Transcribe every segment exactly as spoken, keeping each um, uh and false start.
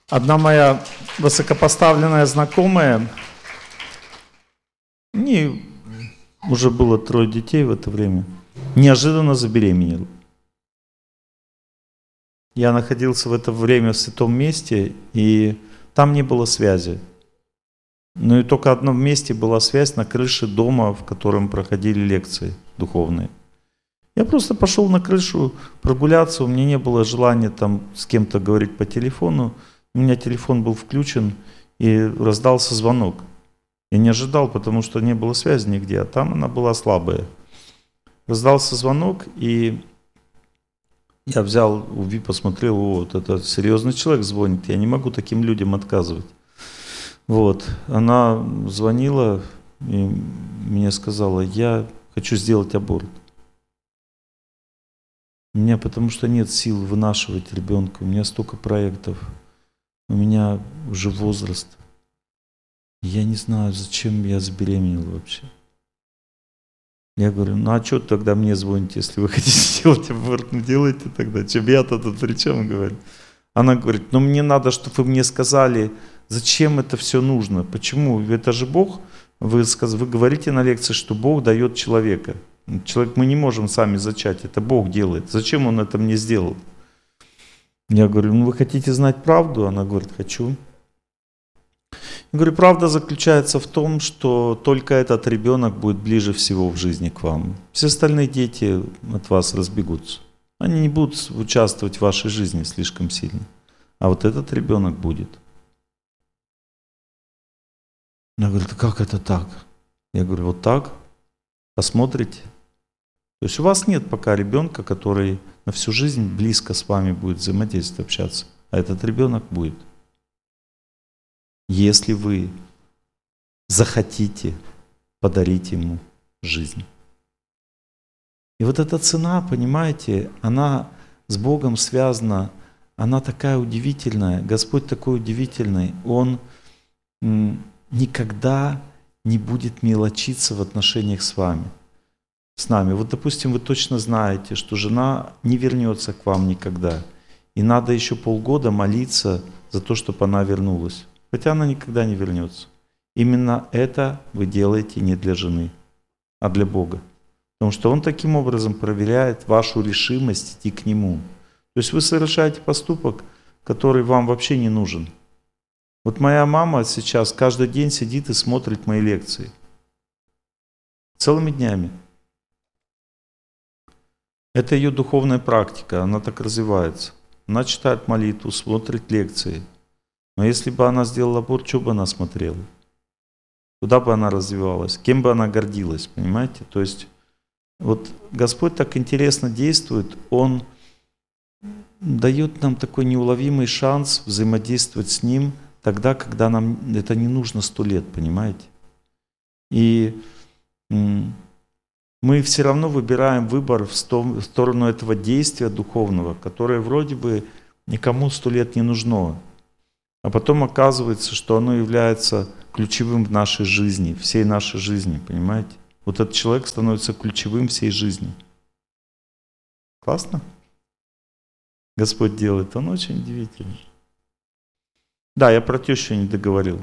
Одна моя высокопоставленная знакомая, у нее уже было трое детей в это время, неожиданно забеременела. Я находился в это время в святом месте, и там не было связи. Ну и только в одном месте была связь на крыше дома, в котором проходили лекции духовные. Я просто пошел на крышу прогуляться, у меня не было желания там с кем-то говорить по телефону. У меня телефон был включен, и раздался звонок. Я не ожидал, потому что не было связи нигде, а там она была слабая. Раздался звонок, и я взял, посмотрел, вот это серьезный человек звонит, я не могу таким людям отказывать. Вот, она звонила и мне сказала: я хочу сделать аборт. У меня потому что нет сил вынашивать ребенка, у меня столько проектов, у меня уже возраст. Я не знаю, зачем я забеременел вообще. Я говорю: ну а что тогда мне звоните, если вы хотите сделать аборт, ну делайте тогда, чем я-то тут при чем, говорю. Она говорит: ну мне надо, чтобы вы мне сказали, зачем это все нужно, почему, это же Бог, вы, вы говорите на лекции, что Бог дает человека. Человек мы не можем сами зачать, это Бог делает, зачем Он это мне сделал? Я говорю: ну вы хотите знать правду? Она говорит: хочу. Я говорю: правда заключается в том, что только этот ребенок будет ближе всего в жизни к вам. Все остальные дети от вас разбегутся. Они не будут участвовать в вашей жизни слишком сильно. А вот этот ребенок будет. Она говорит: как это так? Я говорю: вот так. Посмотрите. То есть у вас нет пока ребенка, который на всю жизнь близко с вами будет взаимодействовать, общаться. А этот ребенок будет. Если вы захотите подарить ему жизнь. И вот эта цена, понимаете, она с Богом связана, она такая удивительная, Господь такой удивительный, Он никогда не будет мелочиться в отношениях с вами, с нами. Вот, допустим, вы точно знаете, что жена не вернется к вам никогда, и надо еще полгода молиться за то, чтобы она вернулась. Хотя она никогда не вернется. Именно это вы делаете не для жены, а для Бога. Потому что Он таким образом проверяет вашу решимость идти к Нему. То есть вы совершаете поступок, который вам вообще не нужен. Вот моя мама сейчас каждый день сидит и смотрит мои лекции. Целыми днями. Это ее духовная практика, она так развивается. Она читает молитву, смотрит лекции. Но если бы она сделала аборт, что бы она смотрела? Куда бы она развивалась? Кем бы она гордилась, понимаете? То есть вот Господь так интересно действует, Он дает нам такой неуловимый шанс взаимодействовать с Ним тогда, когда нам это не нужно сто лет, понимаете? И мы все равно выбираем выбор в сторону этого действия духовного, которое вроде бы никому сто лет не нужно. А потом оказывается, что оно является ключевым в нашей жизни, всей нашей жизни, понимаете? Вот этот человек становится ключевым всей жизни. Классно? Господь делает, Он очень удивительный. Да, я про тещу не договорил.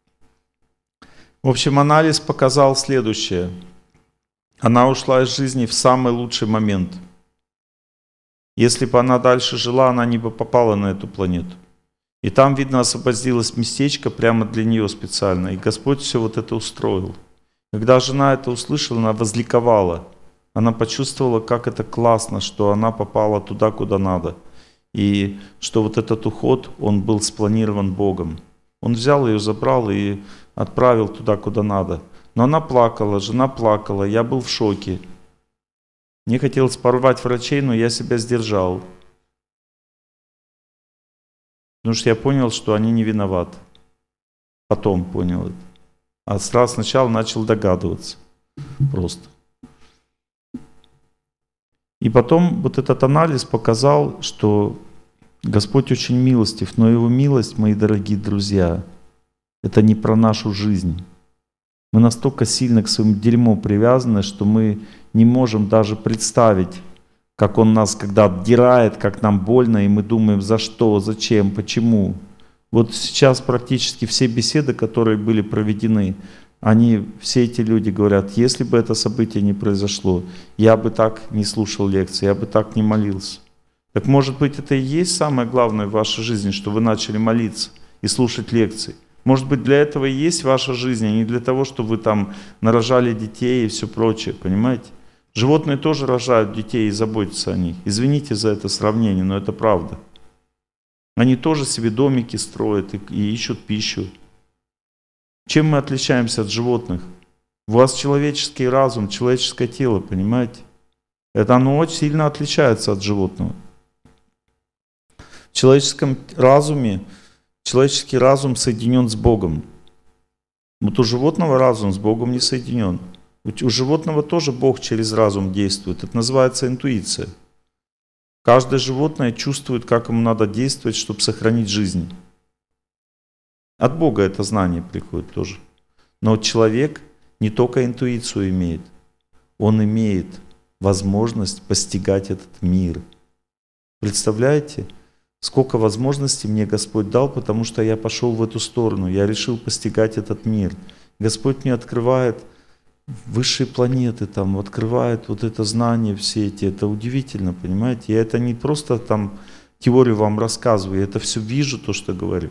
В общем, анализ показал следующее. Она ушла из жизни в самый лучший момент. Если бы она дальше жила, она не бы попала на эту планету. И там, видно, освободилось местечко прямо для нее специально. И Господь все вот это устроил. Когда жена это услышала, она возликовала. Она почувствовала, как это классно, что она попала туда, куда надо. И что вот этот уход, он был спланирован Богом. Он взял ее, забрал и отправил туда, куда надо. Но она плакала, жена плакала, я был в шоке. Мне хотелось порвать врачей, но я себя сдержал. Потому что я понял, что они не виноваты. Потом понял это. А сразу сначала начал догадываться. Просто. И потом вот этот анализ показал, что Господь очень милостив, но Его милость, мои дорогие друзья, это не про нашу жизнь. Мы настолько сильно к своему дерьму привязаны, что мы не можем даже представить, как Он нас когда отдирает, как нам больно, и мы думаем, за что, зачем, почему. Вот сейчас практически все беседы, которые были проведены, они, все эти люди говорят, если бы это событие не произошло, я бы так не слушал лекции, я бы так не молился. Так может быть, это и есть самое главное в вашей жизни, что вы начали молиться и слушать лекции. Может быть, для этого и есть ваша жизнь, а не для того, чтобы вы там нарожали детей и все прочее, понимаете? Животные тоже рожают детей и заботятся о них. Извините за это сравнение, но это правда. Они тоже себе домики строят и, и ищут пищу. Чем мы отличаемся от животных? У вас человеческий разум, человеческое тело, понимаете? Это оно очень сильно отличается от животного. В человеческом разуме, человеческий разум соединен с Богом. Вот у животного разум с Богом не соединен. У животного тоже Бог через разум действует. Это называется интуиция. Каждое животное чувствует, как ему надо действовать, чтобы сохранить жизнь. От Бога это знание приходит тоже. Но человек не только интуицию имеет, он имеет возможность постигать этот мир. Представляете, сколько возможностей мне Господь дал, потому что я пошел в эту сторону, я решил постигать этот мир. Господь мне открывает высшие планеты, там, открывает вот это знание все эти, это удивительно, понимаете? Я это не просто там теорию вам рассказываю, я это все вижу, то, что говорю.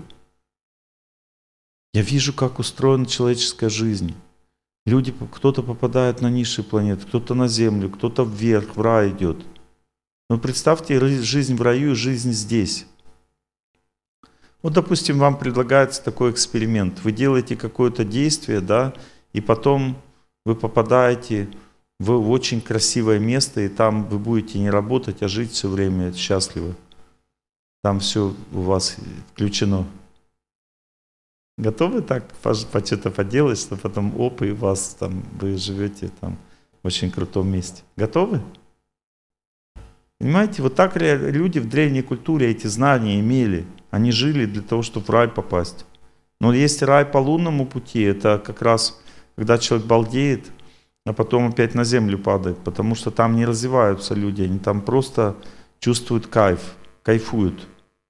Я вижу, как устроена человеческая жизнь. Люди, кто-то попадает на низшие планеты, кто-то на Землю, кто-то вверх, в рай идет. Но представьте жизнь в раю и жизнь здесь. Вот, допустим, вам предлагается такой эксперимент. Вы делаете какое-то действие, да, и потом вы попадаете в очень красивое место, и там вы будете не работать, а жить все время счастливо. Там все у вас включено. Готовы так по, по что-то поделать, что потом оп, и вас там, вы живете там в очень крутом месте? Готовы? Понимаете, вот так люди в древней культуре эти знания имели. Они жили для того, чтобы в рай попасть. Но есть рай по лунному пути, это как раз когда человек балдеет, а потом опять на землю падает, потому что там не развиваются люди, они там просто чувствуют кайф, кайфуют.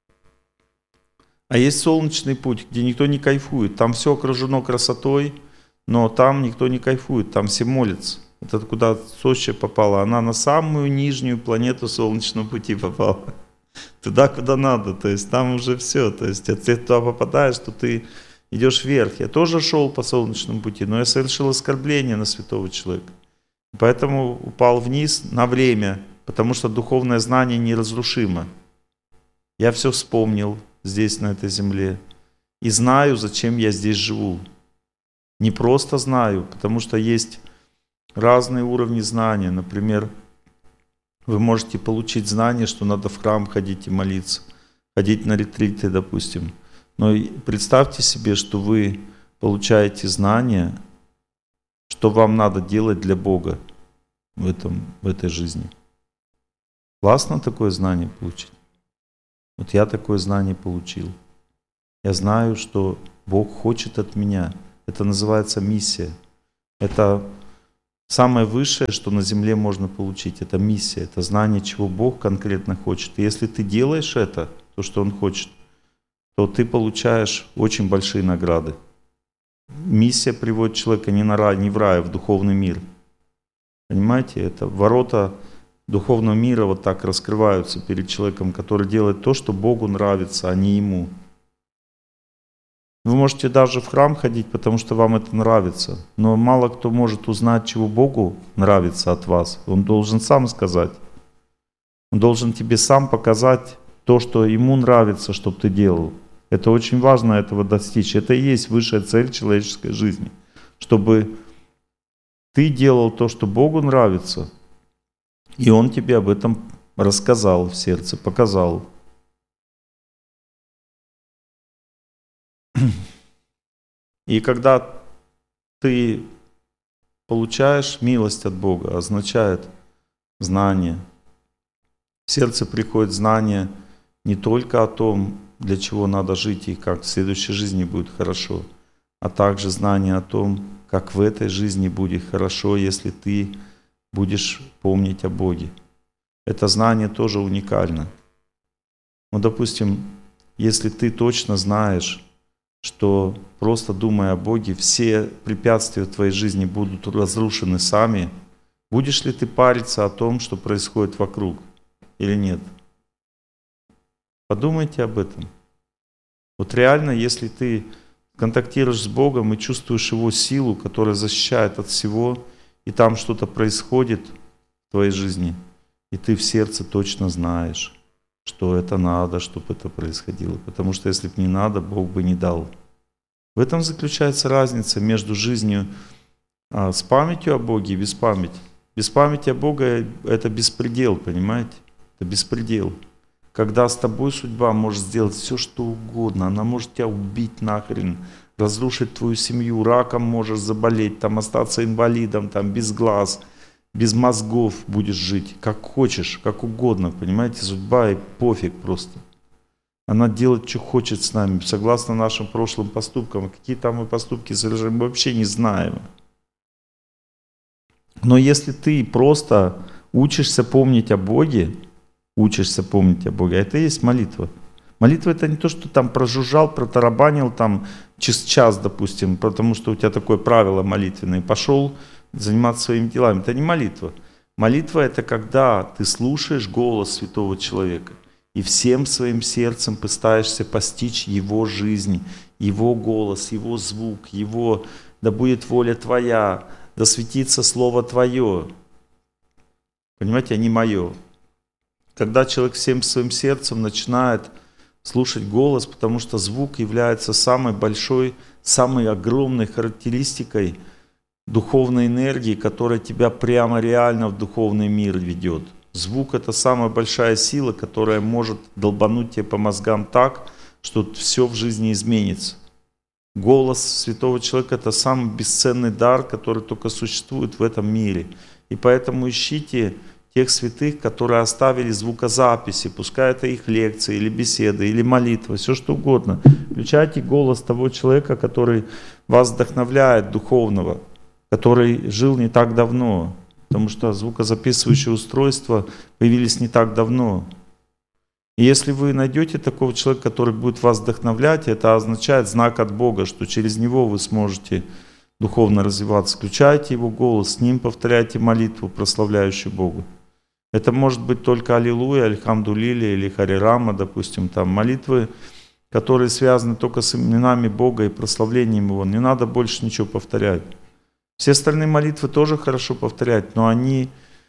А есть солнечный путь, где никто не кайфует. Там все окружено красотой, но там никто не кайфует, там все молятся. Это куда Сочи попала. Она на самую нижнюю планету Солнечного пути попала. Туда, куда надо. То есть там уже все. То есть если ты туда попадаешь, то ты идешь вверх. Я тоже шел по Солнечному пути, но я совершил оскорбление на святого человека. Поэтому упал вниз на время, потому что духовное знание неразрушимо. Я все вспомнил здесь, на этой земле. И знаю, зачем я здесь живу. Не просто знаю, потому что есть разные уровни знания. Например, вы можете получить знание, что надо в храм ходить и молиться, ходить на ретриты, допустим. Но представьте себе, что вы получаете знание, что вам надо делать для Бога в, этом, в этой жизни. Классно такое знание получить? Вот я такое знание получил. Я знаю, что Бог хочет от меня. Это называется миссия. Это самое высшее, что на земле можно получить. Это миссия, это знание, чего Бог конкретно хочет. И если ты делаешь это, то, что Он хочет, то ты получаешь очень большие награды. Миссия приводит человека не на рай, не в рай, а в духовный мир. Понимаете, это ворота духовного мира вот так раскрываются перед человеком, который делает то, что Богу нравится, а не ему. Вы можете даже в храм ходить, потому что вам это нравится. Но мало кто может узнать, чего Богу нравится от вас. Он должен сам сказать. Он должен тебе сам показать то, что ему нравится, чтобы ты делал. Это очень важно этого достичь. Это и есть высшая цель человеческой жизни. Чтобы ты делал то, что Богу нравится, и Он тебе об этом рассказал в сердце, показал. И когда ты получаешь милость от Бога, означает знание. В сердце приходит знание не только о том, для чего надо жить и как в следующей жизни будет хорошо, а также знание о том, как в этой жизни будет хорошо, если ты будешь помнить о Боге. Это знание тоже уникально. Ну, допустим, если ты точно знаешь, что просто думая о Боге, все препятствия в твоей жизни будут разрушены сами, будешь ли ты париться о том, что происходит вокруг, или нет? Подумайте об этом. Вот реально, если ты контактируешь с Богом и чувствуешь Его силу, которая защищает от всего, и там что-то происходит в твоей жизни, и ты в сердце точно знаешь, что это надо, чтобы это происходило. Потому что если бы не надо, Бог бы не дал. В этом заключается разница между жизнью а, с памятью о Боге и без памяти. Без памяти о Боге — это беспредел, понимаете? Это беспредел. Когда с тобой судьба может сделать все, что угодно, она может тебя убить нахрен, разрушить твою семью, раком можешь заболеть, там остаться инвалидом, там без глаз, без мозгов будешь жить, как хочешь, как угодно, понимаете? Судьба и пофиг просто. Она делает, что хочет с нами, согласно нашим прошлым поступкам. Какие там мы поступки совершаем, мы вообще не знаем. Но если ты просто учишься помнить о Боге, учишься помнить о Боге, это и есть молитва. Молитва — это не то, что там прожужжал, протарабанил там через час, допустим, потому что у тебя такое правило молитвенное, пошел заниматься своими делами. Это не молитва. Молитва — это когда ты слушаешь голос святого человека и всем своим сердцем пытаешься постичь его жизнь, его голос, его звук, его «да будет воля твоя», «да светится слово твое». Понимаете, а не мое. Когда человек всем своим сердцем начинает слушать голос, потому что звук является самой большой, самой огромной характеристикой духовной энергии, которая тебя прямо реально в духовный мир ведет. Звук — это самая большая сила, которая может долбануть тебе по мозгам так, что все в жизни изменится. Голос святого человека — это самый бесценный дар, который только существует в этом мире. И поэтому ищите тех святых, которые оставили звукозаписи, пускай это их лекции, или беседы, или молитва, все что угодно. Включайте голос того человека, который вас вдохновляет, духовного, который жил не так давно, потому что звукозаписывающие устройства появились не так давно. И если вы найдете такого человека, который будет вас вдохновлять, это означает знак от Бога, что через него вы сможете духовно развиваться. Включайте его голос, с ним повторяйте молитву, прославляющую Бога. Это может быть только Аллилуйя, Альхамдулилля или Харирама, допустим, там молитвы, которые связаны только с именами Бога и прославлением Его. Не надо больше ничего повторять. Все остальные молитвы тоже хорошо повторять, но они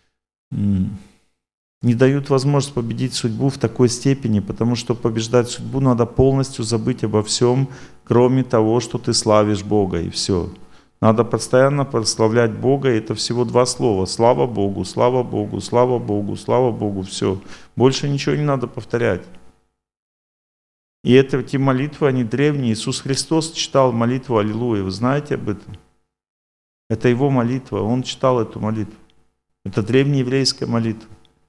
не дают возможность победить судьбу в такой степени, потому что побеждать судьбу надо полностью забыть обо всем, кроме того, что ты славишь Бога, и все. Надо постоянно прославлять Бога, и это всего два слова. Слава Богу, слава Богу, слава Богу, слава Богу, все. Больше ничего не надо повторять. И это, эти молитвы, они древние. Иисус Христос читал молитву Аллилуйя. Вы знаете об этом? Это Его молитва, Он читал эту молитву. Это древнееврейская молитва.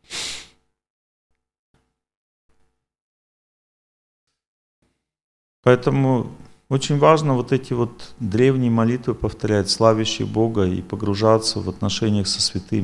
Поэтому очень важно вот эти вот древние молитвы повторять, славящие Бога, и погружаться в отношениях со святыми.